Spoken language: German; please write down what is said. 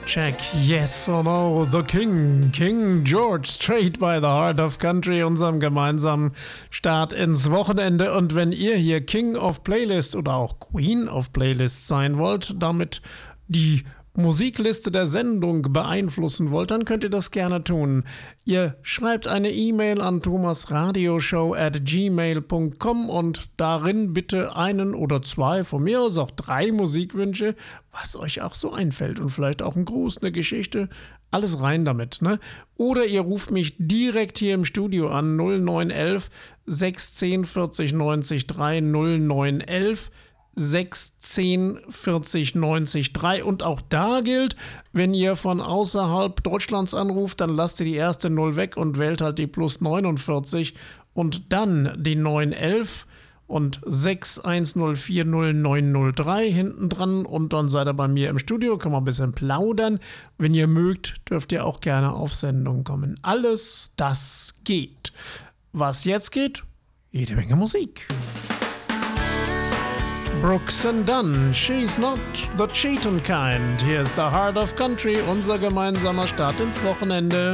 Check, yes or no, the King, King George, straight by the heart of country, unserem gemeinsamen Start ins Wochenende. Und wenn ihr hier King of Playlist oder auch Queen of Playlist sein wollt, damit die Musikliste der Sendung beeinflussen wollt, dann könnt ihr das gerne tun. Ihr schreibt eine E-Mail an thomasradioshow@gmail.com und darin bitte einen oder zwei, von mir aus auch 3 Musikwünsche, was euch auch so einfällt und vielleicht auch ein Gruß, eine Geschichte, alles rein damit, ne? Oder ihr ruft mich direkt hier im Studio an 0911 610 40 90 3 0911 610 40 90 3 und auch da gilt, wenn ihr von außerhalb Deutschlands anruft, dann lasst ihr die erste 0 weg und wählt halt die plus 49 und dann die 911 und 61040 hinten dran und dann seid ihr bei mir im Studio, können wir ein bisschen plaudern. Wenn ihr mögt, dürft ihr auch gerne auf Sendung kommen. Alles das geht. Was jetzt geht? Jede Menge Musik. Brooks and Dunn, She's Not the Cheatin' Kind. Here's the Heart of Country, unser gemeinsamer Start ins Wochenende.